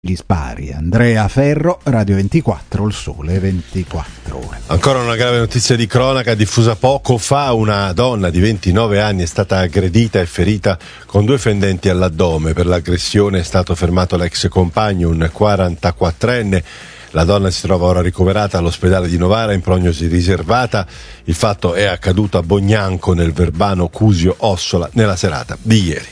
Gli spari. Andrea Ferro, Radio 24, Il Sole 24 Ore. Ancora una grave notizia di cronaca diffusa poco fa. Una donna di 29 anni è stata aggredita e ferita con 2 fendenti all'addome. Per l'aggressione è stato fermato l'ex compagno, un 44enne. La donna si trova ora ricoverata all'ospedale di Novara in prognosi riservata. Il fatto è accaduto a Bognanco, nel Verbano Cusio Ossola, nella serata di ieri.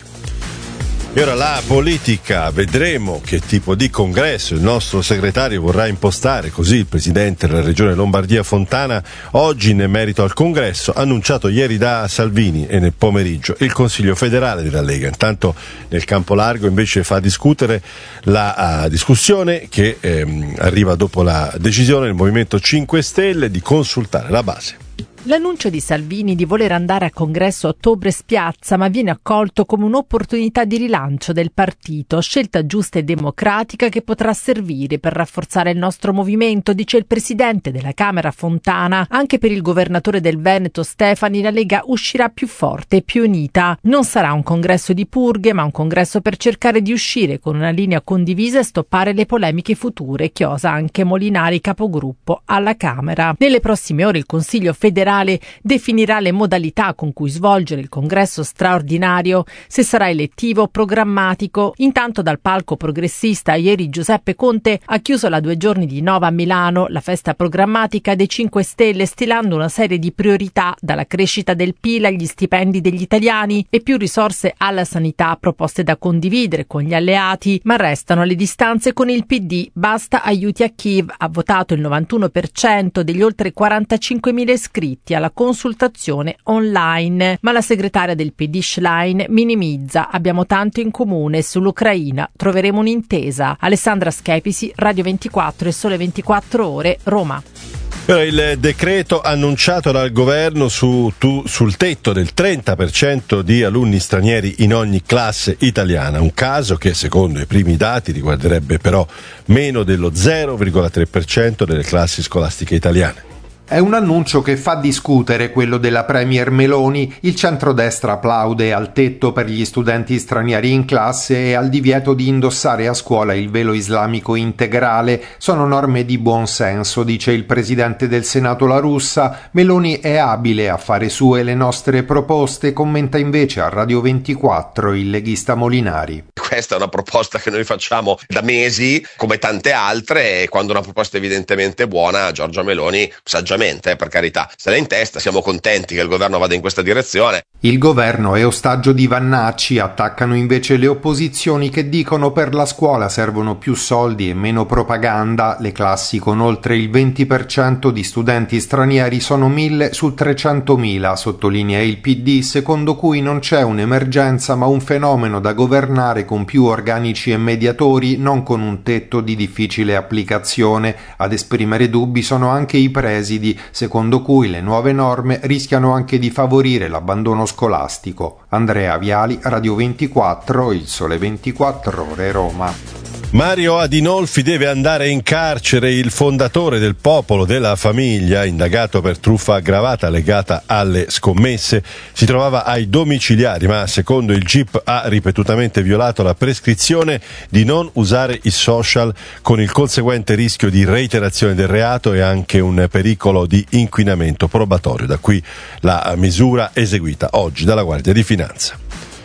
E ora la politica, vedremo che tipo di congresso il nostro segretario vorrà impostare, così il presidente della regione Lombardia Fontana oggi in merito al congresso ha annunciato ieri da Salvini e nel pomeriggio il Consiglio federale della Lega. Intanto nel campo largo invece fa discutere la discussione che arriva dopo la decisione del Movimento 5 Stelle di consultare la base. L'annuncio di Salvini di voler andare a congresso a ottobre spiazza, ma viene accolto come un'opportunità di rilancio del partito, scelta giusta e democratica che potrà servire per rafforzare il nostro movimento, dice il presidente della Camera Fontana. Anche per il governatore del Veneto Stefani la Lega uscirà più forte e più unita. Non sarà un congresso di purghe, ma un congresso per cercare di uscire con una linea condivisa e stoppare le polemiche future, chiosa anche Molinari, capogruppo alla Camera. Nelle prossime ore il Consiglio federale definirà le modalità con cui svolgere il congresso straordinario, se sarà elettivo o programmatico. Intanto dal palco progressista ieri Giuseppe Conte ha chiuso la 2 giorni di Nova a Milano, la festa programmatica dei 5 Stelle, stilando una serie di priorità, dalla crescita del PIL agli stipendi degli italiani e più risorse alla sanità, proposte da condividere con gli alleati, ma restano le distanze con il PD. Basta aiuti a Kiev, ha votato il 91% degli oltre 45.000 iscritti alla consultazione online, ma la segretaria del PD Schlein minimizza: abbiamo tanto in comune, sull'Ucraina troveremo un'intesa. Alessandra Schepisi, Radio 24 e Sole 24 Ore, Roma. Il decreto annunciato dal governo sul tetto del 30% di alunni stranieri in ogni classe italiana, un caso che secondo i primi dati riguarderebbe però meno dello 0,3% delle classi scolastiche italiane. È un annuncio che fa discutere quello della Premier Meloni. Il centrodestra applaude al tetto per gli studenti stranieri in classe e al divieto di indossare a scuola il velo islamico integrale. Sono norme di buon senso, dice il presidente del Senato La Russa. Meloni è abile a fare sue le nostre proposte, commenta invece a Radio 24 il leghista Molinari. Questa è una proposta che noi facciamo da mesi, come tante altre, e quando una proposta è evidentemente buona, Giorgia Meloni, saggiamente, per carità, se l'ha in testa. Siamo contenti che il governo vada in questa direzione. Il governo è ostaggio di Vannacci, attaccano invece le opposizioni che dicono per la scuola servono più soldi e meno propaganda. Le classi con oltre il 20% di studenti stranieri sono 1.000 su 300.000, sottolinea il PD, secondo cui non c'è un'emergenza ma un fenomeno da governare con più organici e mediatori, non con un tetto di difficile applicazione. Ad esprimere dubbi sono anche i presidi, secondo cui le nuove norme rischiano anche di favorire l'abbandono scolastico. Andrea Viali, Radio 24, Il Sole 24 Ore, Roma. Mario Adinolfi deve andare in carcere. Il fondatore del Popolo della Famiglia, indagato per truffa aggravata legata alle scommesse, si trovava ai domiciliari, ma secondo il GIP ha ripetutamente violato la prescrizione di non usare i social, con il conseguente rischio di reiterazione del reato e anche un pericolo di inquinamento probatorio. Da qui la misura eseguita oggi dalla Guardia di Finanza.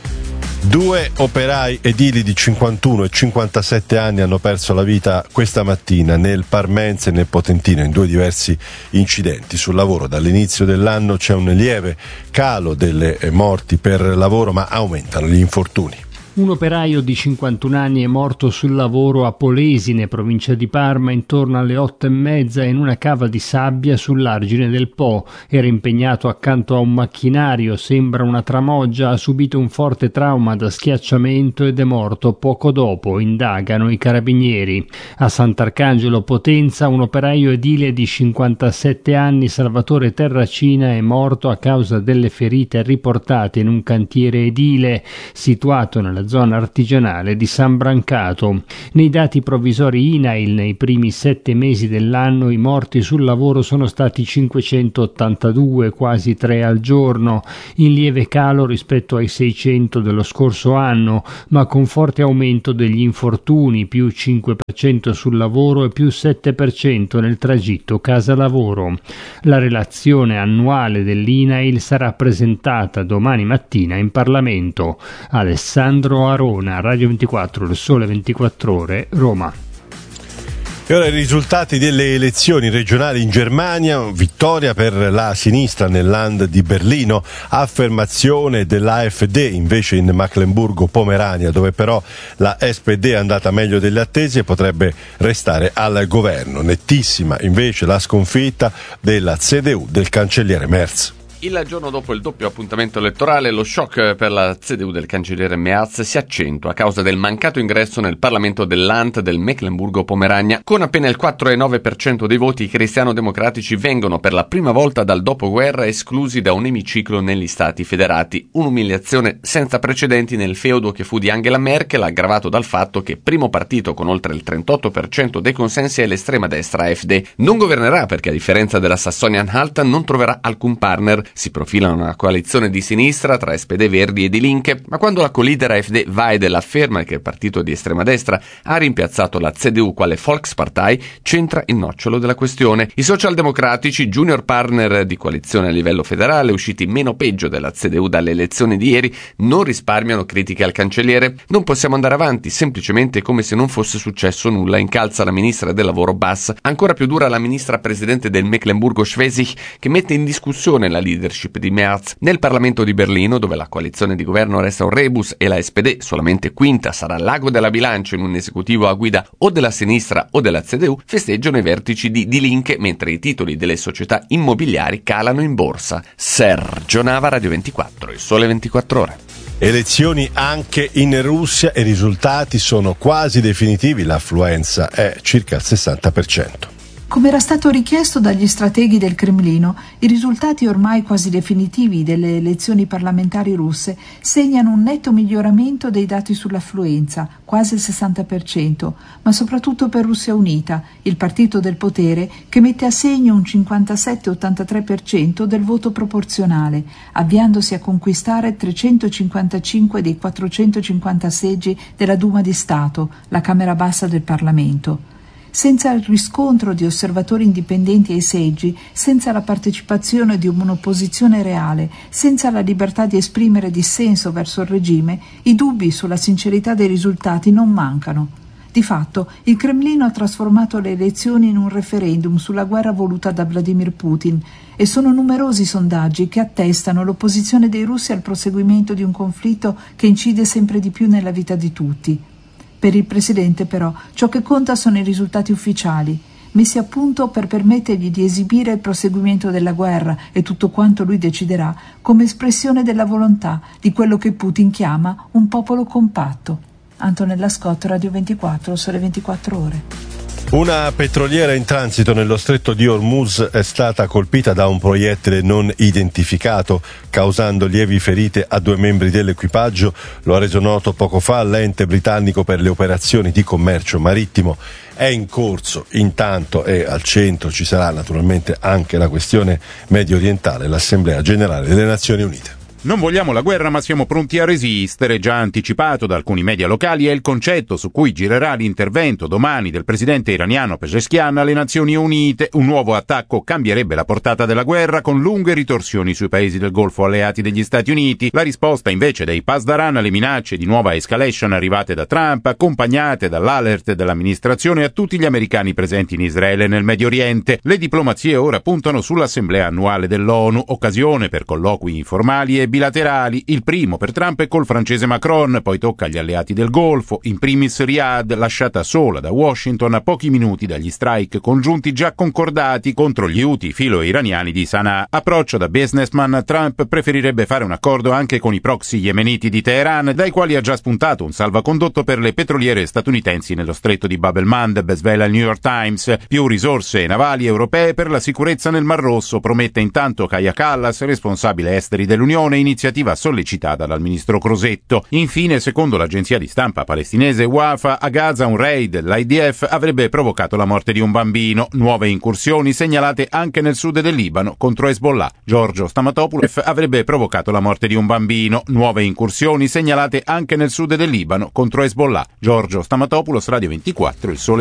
2 operai edili di 51 e 57 anni hanno perso la vita questa mattina nel Parmense e nel Potentino in 2 diversi incidenti sul lavoro. Dall'inizio dell'anno c'è un lieve calo delle morti per lavoro, ma aumentano gli infortuni. Un operaio di 51 anni è morto sul lavoro a Polesine, provincia di Parma, intorno alle 8:30 in una cava di sabbia sull'argine del Po. Era impegnato accanto a un macchinario, sembra una tramoggia, ha subito un forte trauma da schiacciamento ed è morto poco dopo, indagano i carabinieri. A Sant'Arcangelo Potenza un operaio edile di 57 anni, Salvatore Terracina, è morto a causa delle ferite riportate in un cantiere edile situato nella nella zona artigianale di San Brancato. Nei dati provvisori INAIL, nei primi 7 mesi dell'anno i morti sul lavoro sono stati 582, quasi 3 al giorno, in lieve calo rispetto ai 600 dello scorso anno, ma con forte aumento degli infortuni, più 5% sul lavoro e più 7% nel tragitto casa-lavoro. La relazione annuale dell'INAIL sarà presentata domani mattina in Parlamento. Alessandro Arona, Radio 24, Il Sole 24 Ore, Roma. E ora i risultati delle elezioni regionali in Germania: vittoria per la sinistra nel Land di Berlino, affermazione dell'AfD invece in Mecklenburgo-Pomerania, dove però la SPD è andata meglio delle attese e potrebbe restare al governo. Nettissima invece la sconfitta della CDU del cancelliere Merz. Il giorno dopo il doppio appuntamento elettorale, lo shock per la CDU del cancelliere Merz si accentua a causa del mancato ingresso nel Parlamento del Land del Mecklenburgo-Pomerania. Con appena il 4,9% dei voti, i cristiano-democratici vengono per la prima volta dal dopoguerra esclusi da un emiciclo negli Stati federati. Un'umiliazione senza precedenti nel feudo che fu di Angela Merkel, aggravato dal fatto che primo partito con oltre il 38% dei consensi è l'estrema destra AfD. Non governerà perché, a differenza della Sassonia-Anhalt, non troverà alcun partner. Si profila una coalizione di sinistra tra SPD, Verdi e Die Linke, ma quando la co-leader AfD Weidel afferma che il partito di estrema destra ha rimpiazzato la CDU quale Volkspartei, c'entra il nocciolo della questione. I socialdemocratici, junior partner di coalizione a livello federale, usciti meno peggio della CDU dalle elezioni di ieri, non risparmiano critiche al cancelliere. Non possiamo andare avanti, semplicemente come se non fosse successo nulla, incalza la ministra del lavoro Bass. Ancora più dura la ministra presidente del Mecklenburgo-Schwesig, che mette in discussione la leadership di Merz. Nel Parlamento di Berlino, dove la coalizione di governo resta un rebus e la SPD, solamente quinta, sarà l'ago della bilancia in un esecutivo a guida o della sinistra o della CDU, festeggiano i vertici di Die Linke, mentre i titoli delle società immobiliari calano in borsa. Sergio Nava, Radio 24, Il Sole 24 Ore. Elezioni anche in Russia e i risultati sono quasi definitivi, l'affluenza è circa il 60%. Come era stato richiesto dagli strateghi del Cremlino, i risultati ormai quasi definitivi delle elezioni parlamentari russe segnano un netto miglioramento dei dati sull'affluenza, quasi il 60%, ma soprattutto per Russia Unita, il partito del potere, che mette a segno un 57-83% del voto proporzionale, avviandosi a conquistare 355 dei 450 seggi della Duma di Stato, la Camera bassa del Parlamento. Senza il riscontro di osservatori indipendenti ai seggi, senza la partecipazione di un'opposizione reale, senza la libertà di esprimere dissenso verso il regime, i dubbi sulla sincerità dei risultati non mancano. Di fatto, il Cremlino ha trasformato le elezioni in un referendum sulla guerra voluta da Vladimir Putin e sono numerosi i sondaggi che attestano l'opposizione dei russi al proseguimento di un conflitto che incide sempre di più nella vita di tutti. Per il presidente, però, ciò che conta sono i risultati ufficiali, messi a punto per permettergli di esibire il proseguimento della guerra e tutto quanto lui deciderà come espressione della volontà di quello che Putin chiama un popolo compatto. Antonella Scott, Radio 24, Sole 24 Ore. Una petroliera in transito nello stretto di Hormuz è stata colpita da un proiettile non identificato, causando lievi ferite a 2 membri dell'equipaggio. Lo ha reso noto poco fa l'ente britannico per le operazioni di commercio marittimo. È in corso intanto, e al centro ci sarà naturalmente anche la questione medio orientale, l'Assemblea Generale delle Nazioni Unite. Non vogliamo la guerra, ma siamo pronti a resistere. Già anticipato da alcuni media locali è il concetto su cui girerà l'intervento domani del presidente iraniano Pezeshkian alle Nazioni Unite. Un nuovo attacco cambierebbe la portata della guerra, con lunghe ritorsioni sui paesi del Golfo alleati degli Stati Uniti. La risposta invece dei Pasdaran alle minacce di nuova escalation arrivate da Trump, accompagnate dall'alert dell'amministrazione a tutti gli americani presenti in Israele e nel Medio Oriente. Le diplomazie ora puntano sull'Assemblea annuale dell'ONU, occasione per colloqui informali e bilaterali, il primo per Trump è col francese Macron, poi tocca agli alleati del Golfo, in primis Riyadh, lasciata sola da Washington a pochi minuti dagli strike congiunti già concordati contro gli Houthi filo-iraniani di Sana'a. Approccio da businessman, Trump preferirebbe fare un accordo anche con i proxy yemeniti di Teheran, dai quali ha già spuntato un salvacondotto per le petroliere statunitensi nello stretto di Bab el-Mandeb, svela il New York Times. Più risorse navali europee per la sicurezza nel Mar Rosso, promette intanto Kaja Kallas, responsabile esteri dell'Unione, iniziativa sollecitata dal ministro Crosetto. Infine, secondo l'agenzia di stampa palestinese Wafa, a Gaza un raid dell'IDF avrebbe provocato la morte di un bambino. Nuove incursioni segnalate anche nel sud del Libano contro Hezbollah. Giorgio Stamatopoulos avrebbe provocato la morte di un bambino. Nuove incursioni segnalate anche nel sud del Libano contro Hezbollah. Giorgio Stamatopoulos, Radio 24, Il Sole